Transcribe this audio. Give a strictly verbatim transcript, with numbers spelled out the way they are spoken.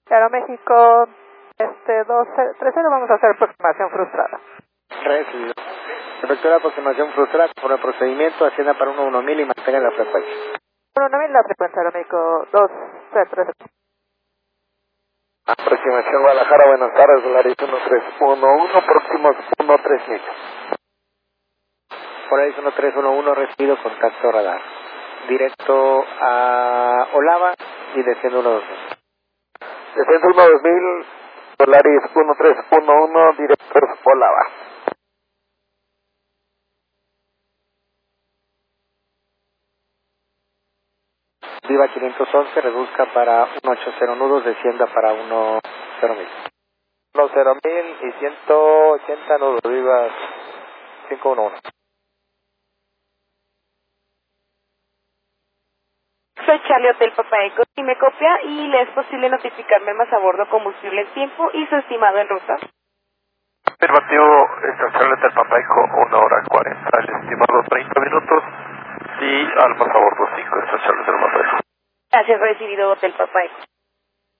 Aeroméxico, este, dos tres cero, vamos a hacer aproximación frustrada. Recibido. Efectúa la aproximación frustrada por el procedimiento, ascienda para uno uno mil y mantenga la frecuencia. uno mil, la frecuencia Aeroméxico dos tres tres. Aproximación Guadalajara, buenas tardes, Volaris uno tres uno uno, próximos uno tres mil. Volaris uno tres uno uno, recibido, contacto radar. Directo a Olava y desciendo uno dos mil. Desciendo uno dos mil, Volaris uno tres uno uno, director Olava. Viva quinientos once, reduzca para uno ocho cero nudos, descienda para uno cero mil. uno cero mil y ciento ochenta nudos, Viva cinco uno uno. Soy Charlie Hotel Papa Eco, y me copia y le es posible notificarme más a bordo combustible en tiempo y su estimado en ruta. Afirmativo, esta Charlie Hotel Papa Eco, una hora cuarenta, el estimado treinta minutos y almas a bordo cinco, esta Charlie Hotel Papa Eco. Gracias, recibido Hotel Papa Eco.